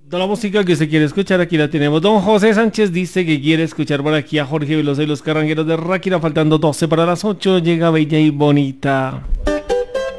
Toda la música que usted quiere escuchar, aquí la tenemos. Don José Sánchez dice que quiere escuchar por aquí a Jorge Velosa y los Carrangueros de Ráquira, faltando 12 para las 8. Llega Bella y Bonita.